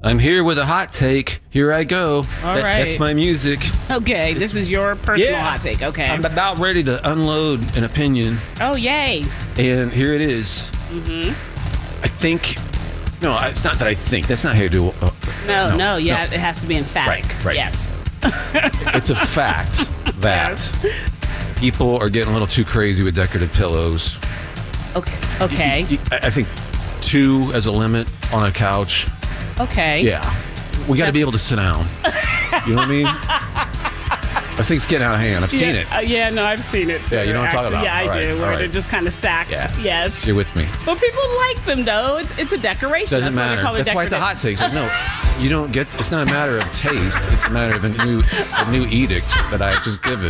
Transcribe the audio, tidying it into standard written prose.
I'm here with a hot take. Here I go. All right. That's my music. Okay, this is your personal hot take. Okay. I'm about ready to unload an opinion, Oh, yay. and here it is. Mm-hmm. I think... No, it's not that I think. That's not how you do... No, it has to be emphatic. Right. Yes. It's a fact that people are getting a little too crazy with decorative pillows. Okay. I think 2 as a limit on a couch. Okay. Yeah. We got to be able to sit down. You know what I mean? I think it's getting out of hand. I've seen it. I've seen it too. Yeah, you know what I'm talking about. Yeah, I All right, do. all Where right. they're just kind of stacked. Yeah. Yes. You're with me. But people like them, though. It's a decoration. Doesn't That's why matter. they call it That's why it's a hot decorative. take. No, you don't get. It's not a matter of taste. It's a matter of a new edict that I've just given.